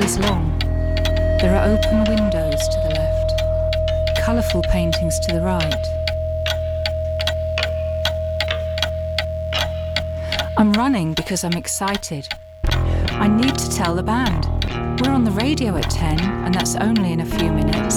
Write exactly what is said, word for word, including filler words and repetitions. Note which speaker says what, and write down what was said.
Speaker 1: is long. There are open windows to the left, colourful paintings to the right. I'm running because I'm excited. I need to tell the band. We're on the radio at ten, and that's only in a few minutes.